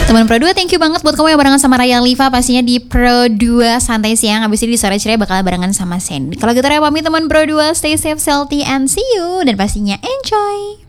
Teman Pro 2, thank you banget buat kamu yang barengan sama Raya Liva pastinya di Pro 2 santai siang. Habis ini di sore cerai bakal barengan sama Sandy. Kalau gitu Raya pamit teman Pro 2, stay safe, healthy, and see you. Dan pastinya enjoy.